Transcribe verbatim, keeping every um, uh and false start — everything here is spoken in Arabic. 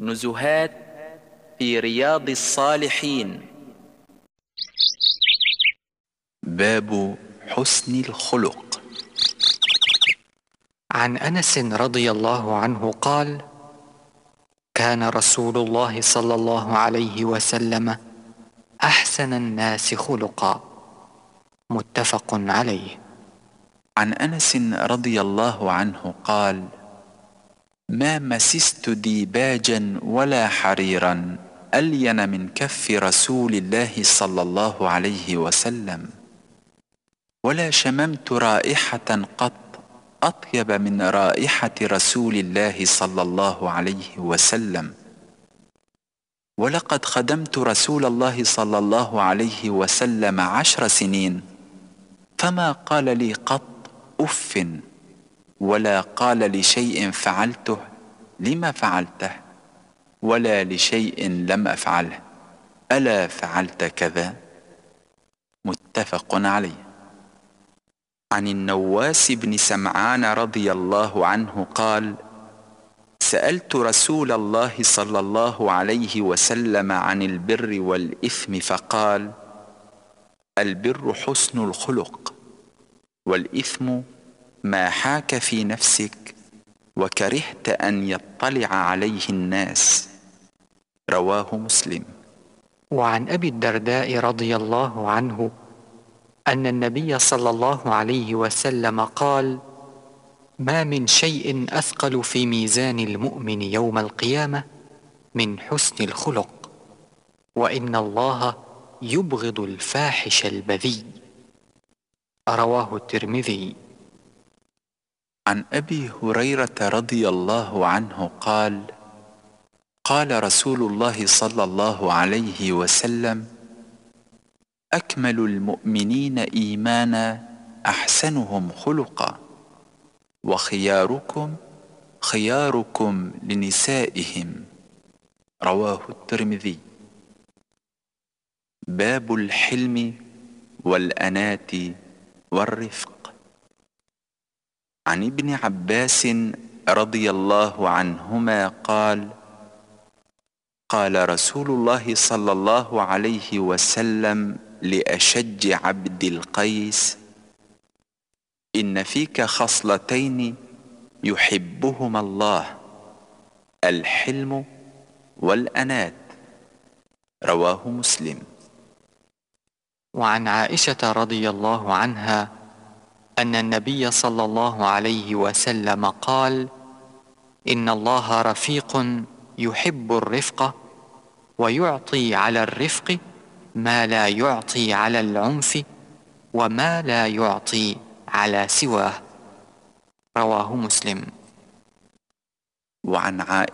نزهات في رياض الصالحين. باب حسن الخلق. عن أنس رضي الله عنه قال: كان رسول الله صلى الله عليه وسلم أحسن الناس خلقا. متفق عليه. عن أنس رضي الله عنه قال: ما مسست ديباجا ولا حريرا ألين من كف رسول الله صلى الله عليه وسلم، ولا شممت رائحة قط أطيب من رائحة رسول الله صلى الله عليه وسلم، ولقد خدمت رسول الله صلى الله عليه وسلم عشر سنين فما قال لي قط أف، ولا قال لشيء فعلته لم فعلته، ولا لشيء لم أفعله ألا فعلت كذا. متفق عليه. عن النواس بن سمعان رضي الله عنه قال: سألت رسول الله صلى الله عليه وسلم عن البر والإثم فقال: البر حسن الخلق، والإثم ما حاك في نفسك وكرهت أن يطلع عليه الناس. رواه مسلم. وعن أبي الدرداء رضي الله عنه أن النبي صلى الله عليه وسلم قال: ما من شيء أثقل في ميزان المؤمن يوم القيامة من حسن الخلق، وإن الله يبغض الفاحش البذيء. رواه الترمذي. عن أبي هريرة رضي الله عنه قال: قال رسول الله صلى الله عليه وسلم: أكمل المؤمنين إيمانا أحسنهم خلقا، وخياركم خياركم لنسائهم. رواه الترمذي. باب الحلم والأنات والرفق. عن ابن عباس رضي الله عنهما قال: قال رسول الله صلى الله عليه وسلم لأشج عبد القيس: إن فيك خصلتين يحبهما الله، الحلم والأنات. رواه مسلم. وعن عائشة رضي الله عنها أن النبي صلى الله عليه وسلم قال: إن الله رفيق يحب الرفق، ويعطي على الرفق ما لا يعطي على العنف، وما لا يعطي على سواه. رواه مسلم. وعن عائشة